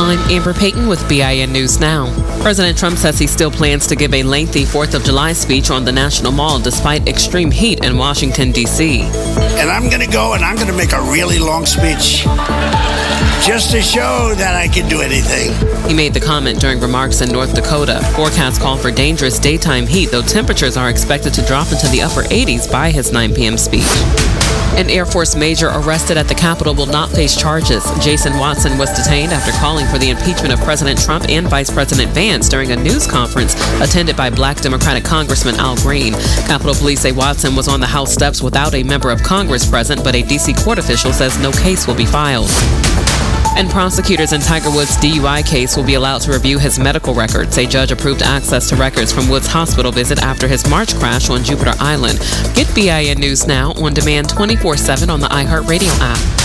I'm Amber Payton with BIN News Now. President Trump says he still plans to give a lengthy 4th of July speech on the National Mall despite extreme heat in Washington, D.C. And I'm going to go and I'm going to make a really long speech just to show that I can do anything. He made the comment during remarks in North Dakota. Forecasts call for dangerous daytime heat, though temperatures are expected to drop into the upper 80s by his 9 p.m. speech. An Air Force major arrested at the Capitol will not face charges. Jason Watson was detained after calling for the impeachment of President Trump and Vice President Vance during a news conference attended by Black Democratic Congressman Al Green. Capitol Police say Watson was on the House steps without a member of Congress present, but a D.C. court official says no case will be filed. And prosecutors in Tiger Woods' DUI case will be allowed to review his medical records. A judge approved access to records from Woods' hospital visit after his March crash on Jupiter Island. Get BIN News Now on demand 24/7 on the iHeartRadio app.